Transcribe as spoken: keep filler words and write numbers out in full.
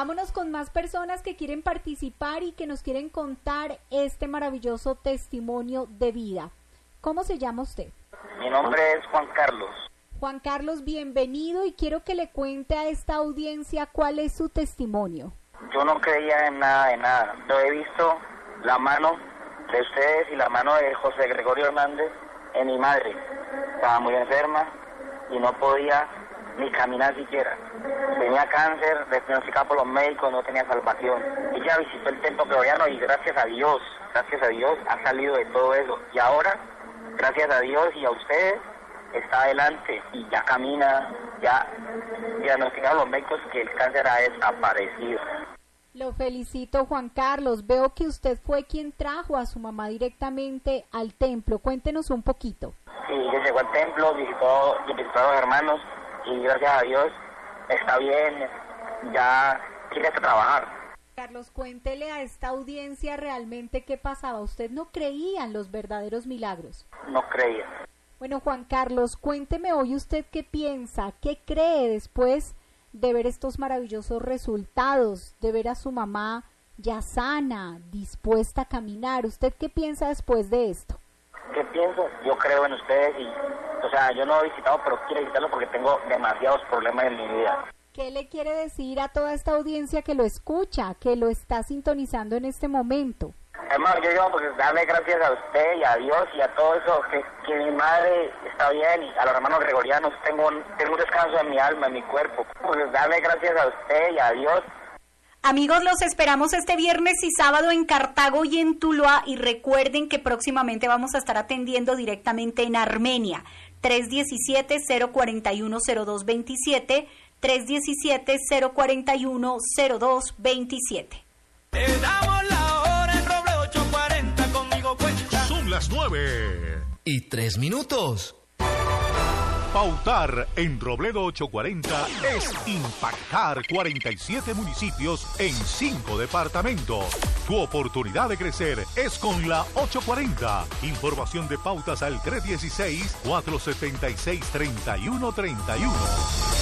Vámonos con más personas que quieren participar y que nos quieren contar este maravilloso testimonio de vida. ¿Cómo se llama usted? Mi nombre es Juan Carlos. Juan Carlos, bienvenido y quiero que le cuente a esta audiencia cuál es su testimonio. Yo no creía en nada de nada. Yo he visto la mano de ustedes y la mano de José Gregorio Hernández en mi madre. Estaba muy enferma y no podía ni caminar siquiera. Tenía cáncer, diagnosticado por los médicos, no tenía salvación. Ella visitó el templo gregoriano y gracias a Dios, gracias a Dios ha salido de todo eso. Y ahora, gracias a Dios y a ustedes, está adelante y ya camina, ya diagnosticaron los médicos que el cáncer ha desaparecido. Lo felicito, Juan Carlos. Veo que usted fue quien trajo a su mamá directamente al templo. Cuéntenos un poquito. Sí, ella llegó al templo, visitó, visitó a los hermanos y gracias a Dios está bien, ya quiere trabajar. Carlos, cuéntele a esta audiencia realmente qué pasaba. ¿Usted no creía en los verdaderos milagros? No creía. Bueno, Juan Carlos, cuénteme hoy usted qué piensa, qué cree después de ver estos maravillosos resultados, de ver a su mamá ya sana, dispuesta a caminar. ¿Usted qué piensa después de esto? ¿Qué pienso? Yo creo en ustedes y, o sea, yo no he visitado, pero quiero visitarlo porque tengo demasiados problemas en mi vida. ¿Qué le quiere decir a toda esta audiencia que lo escucha, que lo está sintonizando en este momento? Hermano, yo digo, pues darle gracias a usted y a Dios y a todo eso, que, que mi madre está bien y a los hermanos gregorianos, tengo, tengo un descanso en mi alma, en mi cuerpo. Pues darle gracias a usted y a Dios. Amigos, los esperamos este viernes y sábado en Cartago y en Tuluá y recuerden que próximamente vamos a estar atendiendo directamente en Armenia. tres diecisiete, cero cuarenta y uno, cero dos veintisiete, tres diecisiete, cero cuarenta y uno, cero dos veintisiete. Te damos la hora en Roble ocho cuarenta, conmigo cuenta. Son las nueve y tres minutos. Pautar en Robledo ochocientos cuarenta es impactar cuarenta y siete municipios en cinco departamentos. Tu oportunidad de crecer es con la ochocientos cuarenta. Información de pautas al tres uno seis, cuatro siete seis, tres uno tres uno.